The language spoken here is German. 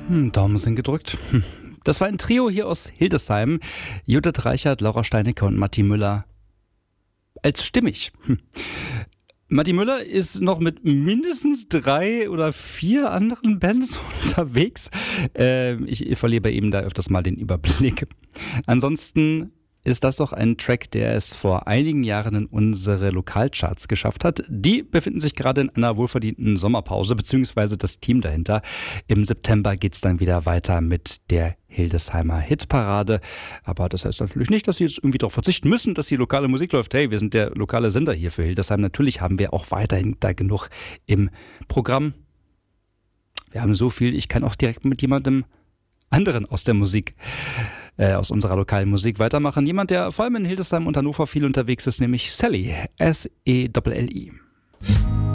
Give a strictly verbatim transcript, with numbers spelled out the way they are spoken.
Hm, Daumen sind gedrückt. Hm. Das war ein Trio hier aus Hildesheim. Judith Reichert, Laura Steinecke und Matti Müller als stimmig. Hm. Matti Müller ist noch mit mindestens drei oder vier anderen Bands unterwegs. Äh, ich verliere bei ihm da öfters mal den Überblick. Ansonsten ist das doch ein Track, der es vor einigen Jahren in unsere Lokalcharts geschafft hat. Die befinden sich gerade in einer wohlverdienten Sommerpause, beziehungsweise das Team dahinter. Im September geht es dann wieder weiter mit der Hildesheimer Hitparade. Aber das heißt natürlich nicht, dass sie jetzt irgendwie darauf verzichten müssen, dass die lokale Musik läuft. Hey, wir sind der lokale Sender hier für Hildesheim. Natürlich haben wir auch weiterhin da genug im Programm. Wir haben so viel, ich kann auch direkt mit jemandem anderen aus der Musik Äh, aus unserer lokalen Musik weitermachen. Jemand, der vor allem in Hildesheim und Hannover viel unterwegs ist, nämlich Sally, S E L L I.